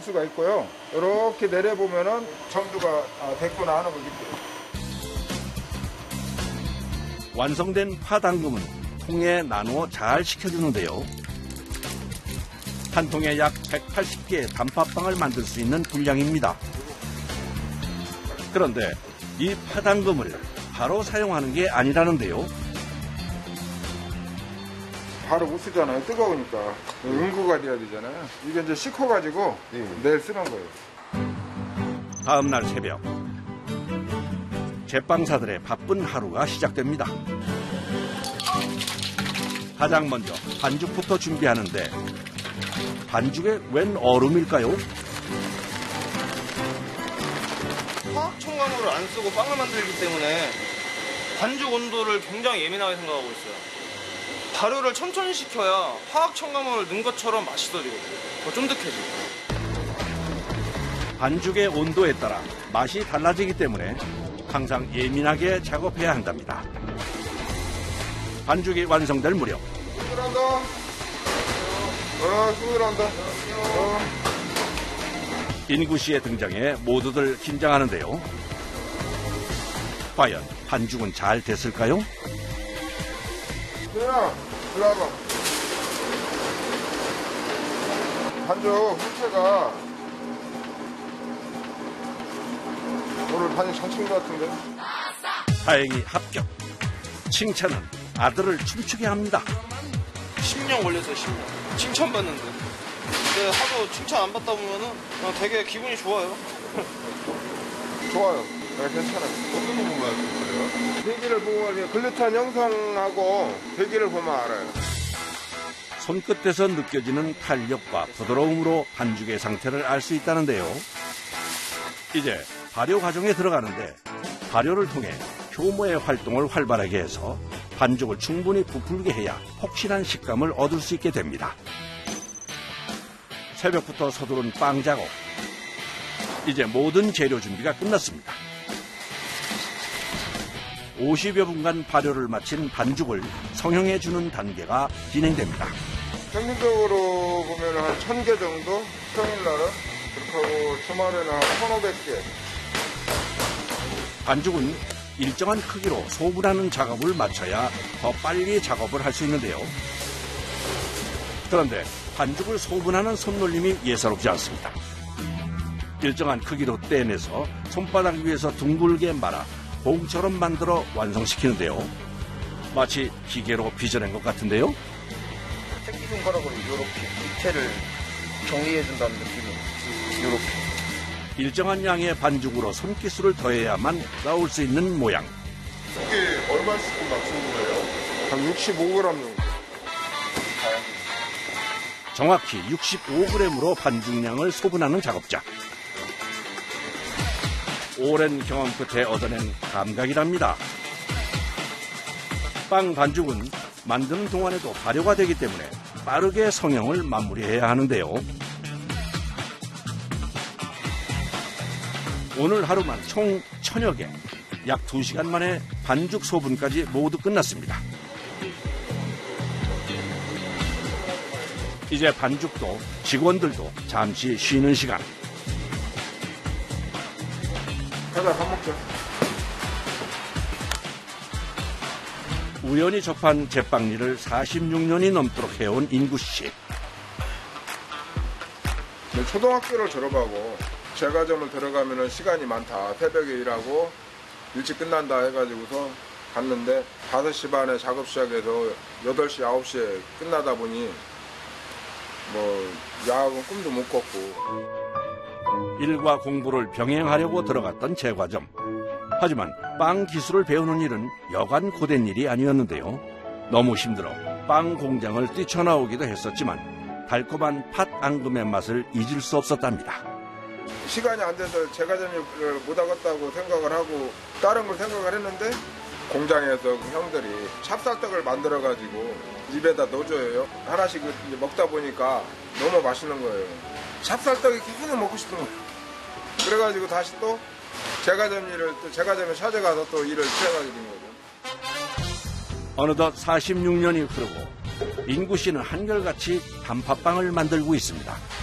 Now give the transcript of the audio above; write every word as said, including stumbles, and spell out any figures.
수가 있고요. 이렇게 내려보면은 전두가 됐구나 하는 걸 느껴요. 완성된 파당금은 통에 나누어 잘 식혀주는데요. 한 통에 약 백팔십 개의 단팥빵을 만들 수 있는 분량입니다. 그런데 이 파당금을 바로 사용하는 게 아니라는데요. 바로 못 쓰잖아요. 뜨거우니까. 응고가 돼야 되잖아요. 이게 이제 식혀가지고 네. 내일 쓰는 거예요. 다음 날 새벽, 제빵사들의 바쁜 하루가 시작됩니다. 가장 먼저 반죽부터 준비하는데 반죽에 웬 얼음일까요? 화학 첨가물을 안 쓰고 빵을 만들기 때문에 반죽 온도를 굉장히 예민하게 생각하고 있어요. 발효를 천천히 시켜야 화학 첨가물을 넣은 것처럼 맛있어지거든요. 더 쫀득해지고. 반죽의 온도에 따라 맛이 달라지기 때문에 항상 예민하게 작업해야 한답니다. 반죽이 완성될 무렵. 수고한다. 어, 수고한다. 어. 인구 씨의 등장에 모두들 긴장하는데요. 과연 반죽은 잘 됐을까요? 수연아, 일로 와봐. 반죽 형태가 오늘 반죽 잘 친 것 같은데? 다행히 합격. 칭찬은 아들을 춤추게 합니다. 십 년 걸렸어요, 십 년. 칭찬받는데. 근데 하도 칭찬 안 받다 보면은 그냥 되게 기분이 좋아요. 좋아요. 네, 괜찮아요. 어떤 거 보면 알아요? 대기를 보면 글루탄 형성하고 대기를 보면 알아요. 손끝에서 느껴지는 탄력과 부드러움으로 반죽의 상태를 알 수 있다는데요. 이제 발효 과정에 들어가는데 발효를 통해 효모의 활동을 활발하게 해서 반죽을 충분히 부풀게 해야 폭신한 식감을 얻을 수 있게 됩니다. 새벽부터 서두른 빵 작업. 이제 모든 재료 준비가 끝났습니다. 오십여 분간 발효를 마친 반죽을 성형해주는 단계가 진행됩니다. 평균적으로 보면 한 천 개 정도? 평일날은? 그렇게 하고 주말에는 한 천오백 개. 반죽은 일정한 크기로 소분하는 작업을 마쳐야 더 빨리 작업을 할 수 있는데요. 그런데 반죽을 소분하는 손놀림이 예사롭지 않습니다. 일정한 크기로 떼내서 손바닥 위에서 둥글게 말아 봉처럼 만들어 완성시키는데요. 마치 기계로 빚어낸 것 같은데요. 새끼손가락으로 이렇게 밑에를 정리해준다는 느낌이 이렇게. 일정한 양의 반죽으로 손기술을 더해야만 나올 수 있는 모양. 이게 얼마씩 맞추는 거예요? 한 육십오 그램 정도. 정확히 육십오 그램으로 반죽량을 소분하는 작업자. 오랜 경험 끝에 얻어낸 감각이랍니다. 빵 반죽은 만드는 동안에도 발효가 되기 때문에 빠르게 성형을 마무리해야 하는데요. 오늘 하루만 총 천여 개, 약 두 시간 만에 반죽 소분까지 모두 끝났습니다. 이제 반죽도 직원들도 잠시 쉬는 시간. 가자, 밥 먹자. 우연히 접한 제빵일을 사십육 년이 넘도록 해온 인구 씨. 초등학교를 졸업하고 제과점을 들어가면 시간이 많다. 새벽에 일하고 일찍 끝난다 해가지고서 갔는데 다섯 시 반에 작업 시작해서 여덟 시, 아홉 시에 끝나다 보니 뭐 야학은 꿈도 못 꿨고. 일과 공부를 병행하려고 들어갔던 제과점. 하지만 빵 기술을 배우는 일은 여간 고된 일이 아니었는데요. 너무 힘들어 빵 공장을 뛰쳐나오기도 했었지만 달콤한 팥 앙금의 맛을 잊을 수 없었답니다. 시간이 안 돼서 제과점을 못 하겠다고 생각을 하고 다른 걸 생각을 했는데 공장에서 그 형들이 찹쌀떡을 만들어가지고 입에다 넣어줘요. 하나씩 이제 먹다 보니까 너무 맛있는 거예요. 찹쌀떡이 계속 먹고 싶은 거예요. 그래가지고 다시 또 제과점 일을 또 제과점에 찾아가서 또 일을 시작하게 된 거죠. 어느덧 사십육 년이 흐르고 인구 씨는 한결같이 단팥빵을 만들고 있습니다.